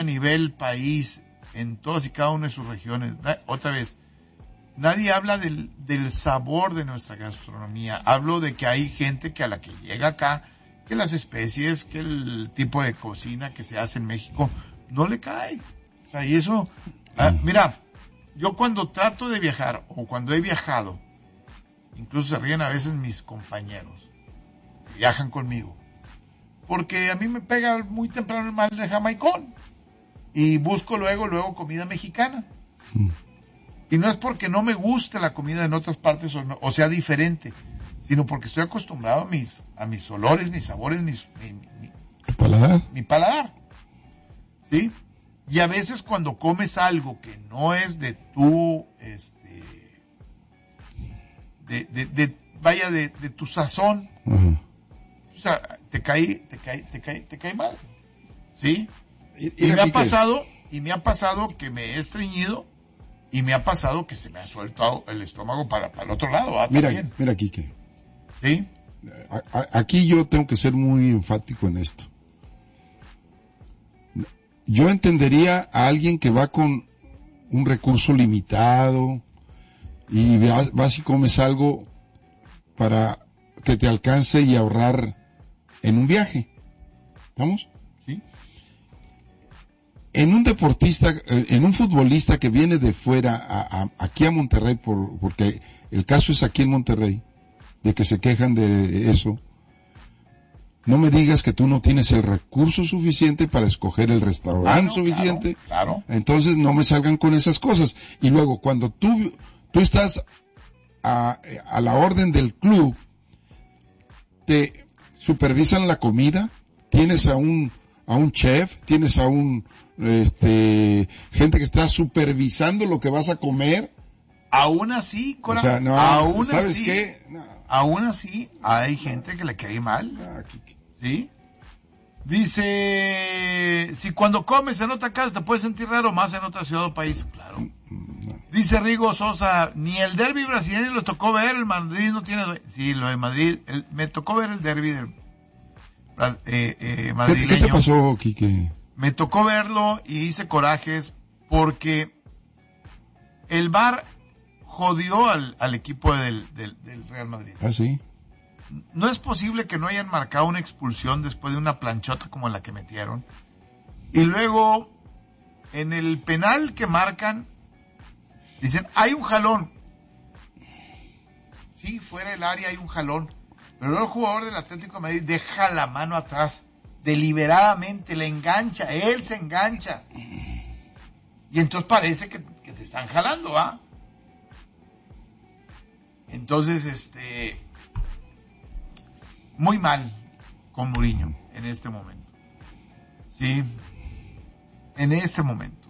a nivel país, en todas y cada una de sus regiones. Otra vez, nadie habla del sabor de nuestra gastronomía. Hablo de que hay gente que a la que llega acá, que las especies, que el tipo de cocina que se hace en México no le cae. O sea, y eso, mira, yo cuando trato de viajar o cuando he viajado, incluso se ríen a veces mis compañeros que viajan conmigo, porque a mí me pega muy temprano el mal de jamaicón y busco luego comida mexicana. Y no es porque no me guste la comida en otras partes o sea diferente, sino porque estoy acostumbrado a mis olores, mis sabores, mi paladar. ¿Sí? Y a veces cuando comes algo que no es de tu, de tu sazón, o sea, te cae mal. ¿Sí? Y me ha pasado que me he estreñido y me ha pasado que se me ha suelto el estómago para el otro lado. Mira, Quique. ¿Sí? Aquí yo tengo que ser muy enfático en esto. Yo entendería a alguien que va con un recurso limitado y vas y comes algo para que te alcance y ahorrar en un viaje. ¿Vamos? Sí. En un deportista, en un futbolista que viene de fuera aquí a Monterrey, porque el caso es aquí en Monterrey, de que se quejan de eso, no me digas que tú no tienes el recurso suficiente para escoger el restaurante suficiente. Claro. Entonces no me salgan con esas cosas. Y luego cuando tú estás a la orden del club, te supervisan la comida, tienes a un chef, tienes a gente que está supervisando lo que vas a comer. Aún así, ¿sabes qué? No. Aún así, hay gente que le cae mal. ¿Sí? Dice, si cuando comes en otra casa te puedes sentir raro, más en otra ciudad o país. Claro. Dice Rigo Sosa, ni el derbi brasileño le tocó ver, el Madrid no tiene... Sí, lo de Madrid, me tocó ver el derbi madrileño. ¿Qué te pasó, Quique? Me tocó verlo y hice corajes porque el VAR jodió al equipo del Real Madrid. Ah, sí. No es posible que no hayan marcado una expulsión después de una planchota como la que metieron. Y luego, en el penal que marcan, dicen, hay un jalón. Sí, fuera del área hay un jalón. Pero luego el jugador del Atlético de Madrid deja la mano atrás, deliberadamente, le engancha, él se engancha. Y entonces parece que te están jalando, ¿ah? Entonces, muy mal con Mourinho en este momento. Sí, en este momento.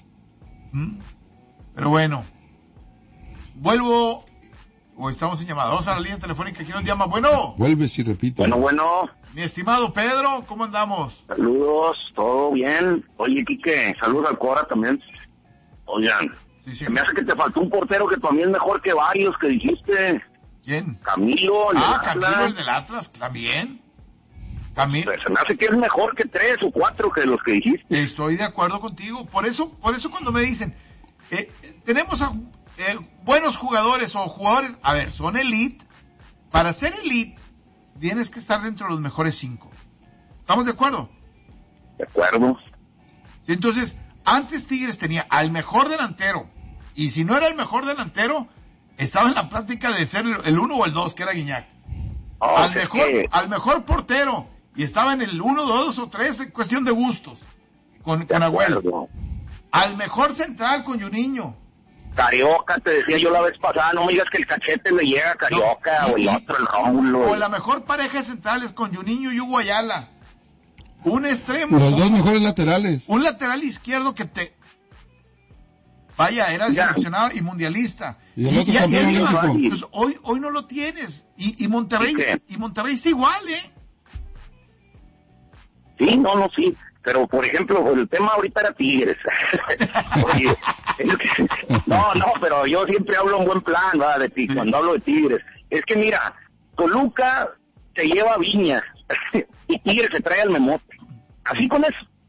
Pero bueno, vuelvo, o estamos en llamada. Vamos a la línea telefónica. ¿Quién nos llama? Bueno. Vuelves y repite. Bueno. Mi estimado Pedro, ¿cómo andamos? Saludos, todo bien. Oye, Quique, saludos al Cora también. Oigan. Sí. Se me hace que te faltó un portero que también es mejor que varios que dijiste. ¿Quién? Camilo, Camilo, el del Atlas, también. Camilo. Pues se me hace que es mejor que 3 o 4 que los que dijiste. Estoy de acuerdo contigo. Por eso cuando me dicen, tenemos buenos jugadores o jugadores, a ver, son elite. Para ser elite, tienes que estar dentro de los mejores 5. ¿Estamos de acuerdo? De acuerdo. Sí, entonces, antes Tigres tenía al mejor delantero, y si no era el mejor delantero, estaba en la práctica de ser el 1 o el 2, que era Guiñac. Al mejor portero, y estaba en el 1, 2 o 3, en cuestión de gustos, con Agüero. Al mejor central, con Juninho. Carioca, te decía yo la vez pasada, no me digas que el Cachete le llega a Carioca, o el otro, el Rómulo. O la mejor pareja de centrales, con Juninho y Hugo Ayala. Un extremo. Los dos mejores laterales. Un lateral izquierdo que era seleccionado y mundialista. Y el otro también olímpico. Pues hoy no lo tienes. Y Monterrey está igual, ¿eh? Sí, sí. Pero, por ejemplo, el tema ahorita era Tigres. Oye, pero yo siempre hablo en buen plan, ¿verdad? De ti, cuando hablo de Tigres. Es que mira, Toluca se lleva Viñas y Tigres se trae al Memote. Así con eso.